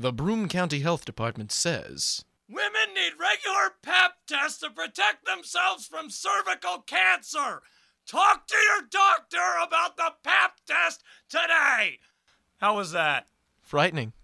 The Broome County Health Department says, women need regular Pap tests to protect themselves from cervical cancer. Talk to your doctor about the Pap test today. How was that? frightening.